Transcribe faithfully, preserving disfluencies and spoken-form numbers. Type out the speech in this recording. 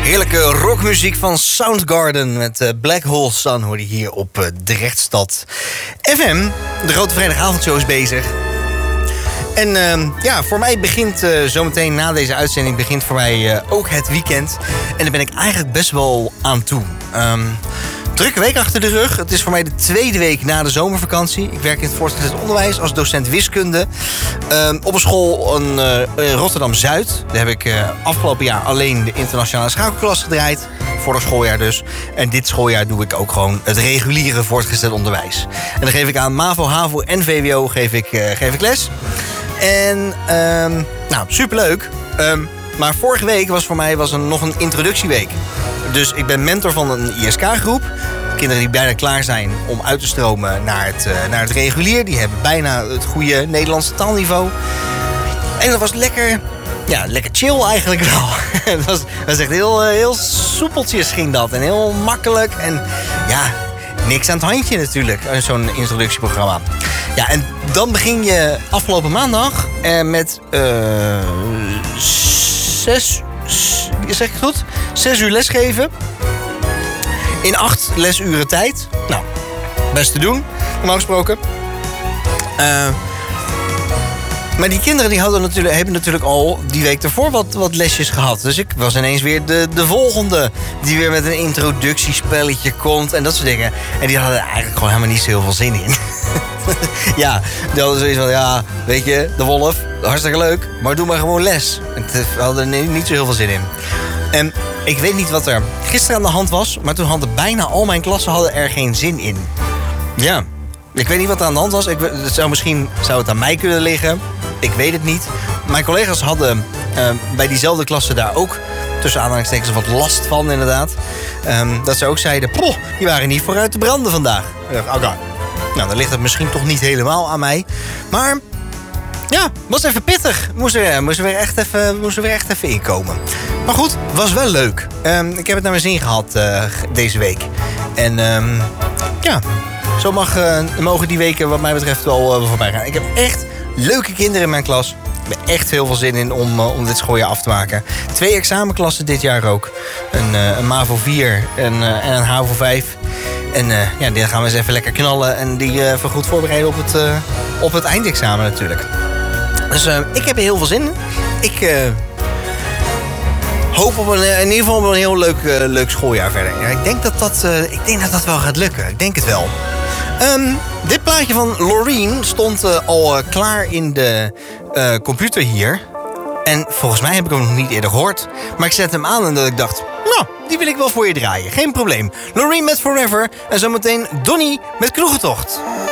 Heerlijke rockmuziek van Soundgarden met uh, Black Hole Sun hoor je hier op uh, Drechtstad F M. De grote vrijdagavondshow is bezig. En uh, ja, voor mij begint uh, zometeen na deze uitzending begint voor mij uh, ook het weekend. En daar ben ik eigenlijk best wel aan toe. Um, Drukke week achter de rug. Het is voor mij de tweede week na de zomervakantie. Ik werk in het voortgezet onderwijs als docent wiskunde. Um, op een school in, uh, in Rotterdam-Zuid. Daar heb ik uh, afgelopen jaar alleen de internationale schakelklas gedraaid. Voor het schooljaar dus. En dit schooljaar doe ik ook gewoon het reguliere voortgezet onderwijs. En dan geef ik aan MAVO, HAVO en V W O geef ik, uh, geef ik les. En um, nou, superleuk. Um, maar vorige week was voor mij was een, nog een introductieweek. Dus ik ben mentor van een I S K-groep. Kinderen die bijna klaar zijn om uit te stromen naar het, uh, naar het regulier. Die hebben bijna het goede Nederlandse taalniveau. En dat was lekker, ja, lekker chill eigenlijk wel. Het was, was echt heel, uh, heel soepeltjes ging dat. En heel makkelijk. En ja, niks aan het handje natuurlijk. Zo'n introductieprogramma. Ja, en dan begin je afgelopen maandag uh, met uh, zes... Zeg ik het goed? Zes uur lesgeven. In acht lesuren tijd. Nou, best te doen, normaal gesproken. Uh, maar die kinderen die hadden natuurlijk, hebben natuurlijk al die week ervoor wat, wat lesjes gehad. Dus ik was ineens weer de, de volgende die weer met een introductiespelletje komt en dat soort dingen. En die hadden eigenlijk gewoon helemaal niet zo heel veel zin in. Ja, die hadden zoiets van, ja, weet je, de wolf, hartstikke leuk, maar doe maar gewoon les. We hadden er niet zo heel veel zin in. En ik weet niet wat er gisteren aan de hand was, maar toen hadden bijna al mijn klassen hadden er geen zin in. Ja, ik weet niet wat er aan de hand was. Ik, het zou misschien zou het aan mij kunnen liggen. Ik weet het niet. Mijn collega's hadden uh, bij diezelfde klasse daar ook tussen aanhalingstekens wat last van, inderdaad. Um, dat ze ook zeiden, poh, die waren niet vooruit te branden vandaag. Ik dacht, oké. Okay. Nou, dan ligt het misschien toch niet helemaal aan mij. Maar ja, was even pittig. Moesten we, moesten we, echt, even, moesten we echt even inkomen. Maar goed, was wel leuk. Um, ik heb het naar mijn zin gehad uh, deze week. En um, ja, zo mag, uh, mogen die weken wat mij betreft wel uh, voorbij gaan. Ik heb echt leuke kinderen in mijn klas. Ik heb echt heel veel zin in om, uh, om dit schooljaar af te maken. Twee examenklassen dit jaar ook. Een, uh, een MAVO vier en, uh, en een HAVO vijf. En uh, ja, die gaan we eens even lekker knallen en die uh, even goed voorbereiden op het, uh, op het eindexamen natuurlijk. Dus uh, ik heb er heel veel zin in. Ik uh, hoop op een, in ieder geval op een heel leuk, uh, leuk schooljaar verder. Ja, ik, denk dat dat, uh, ik denk dat dat wel gaat lukken. Ik denk het wel. Um, dit plaatje van Loreen stond uh, al uh, klaar in de uh, computer hier. En volgens mij heb ik hem nog niet eerder gehoord. Maar ik zette hem aan en dat ik dacht, nou, die wil ik wel voor je draaien. Geen probleem. Loreen met Forever en zometeen Donnie met Kroegentocht.